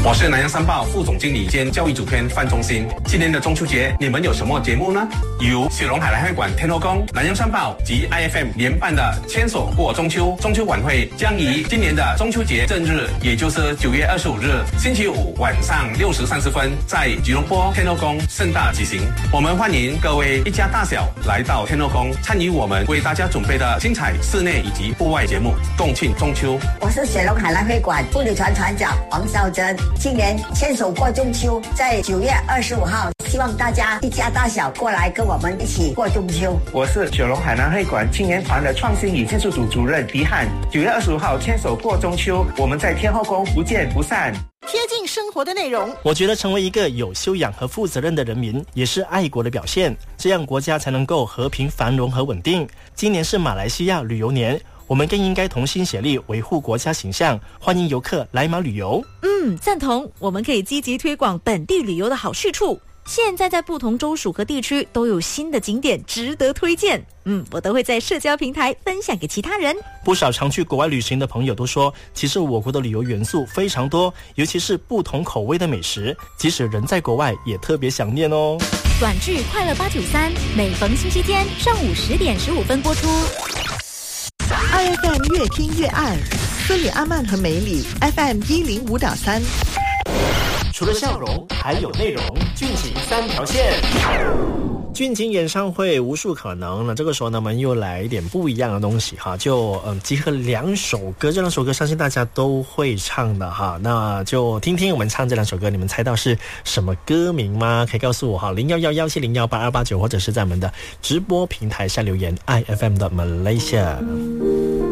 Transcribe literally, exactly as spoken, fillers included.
我是南洋商报副总经理兼教育主编范中心。今年的中秋节，你们有什么节目呢？由雪隆海来会馆天后宫、南洋商报及 I F M 联办的牵手过中秋中秋晚会，将于今年的中秋节正日，也就是九月二十五日星期五晚上六时三十分，在吉隆坡天后宫盛大举行。我们欢迎各位一家大小来到天后宫，参与我们为大家准备的精彩室内以及户外节目，共庆中秋。 我是雪隆海来会馆妇女团团长王孝珍。今年牵手过中秋，在九月二十五号，希望大家一家大小过来跟我们一起过中秋。 我是雪隆海南会馆青年团的创新与技术组主任狄汉。九月二十五号牵手过中秋，我们在天后宫不见不散。 贴近生活的内容， 我觉得成为一个有修养和负责任的人民，也是爱国的表现，这样国家才能够和平繁荣和稳定。今年是马来西亚旅游年，我们更应该同心协力维护国家形象，欢迎游客来马旅游。 嗯，赞同。我们可以积极推广本地旅游的好去处。现在在不同州属和地区都有新的景点值得推荐，嗯，我都会在社交平台分享给其他人。 不少常去国外旅行的朋友都说，其实我国的旅游元素非常多，尤其是不同口味的美食，即使人在国外也特别想念哦。 短剧快乐八九三，每逢星期天上午十点十五分播出。 I F M 越听越爱，孙里阿曼和梅里 F M 一零五点三。 除了笑容，还有内容。俊情三条线，俊情演唱会无数可能。那这个时候呢，我们又来一点不一样的东西哈，就嗯集合两首歌，这两首歌相信大家都会唱的哈。那就听听我们唱这两首歌，你们猜到是什么歌名吗？可以告诉我哈，零幺幺幺七零幺八二八九，或者是在我们的直播平台下留言 I F M 的 Malaysia。